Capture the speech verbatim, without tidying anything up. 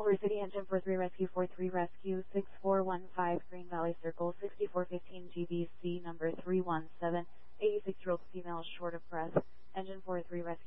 Culver City, engine four three Rescue four three Rescue six four one five Green Valley Circle sixty-four fifteen G B C number three one seven, eighty-six-year-old female short of breath, engine four three Rescue.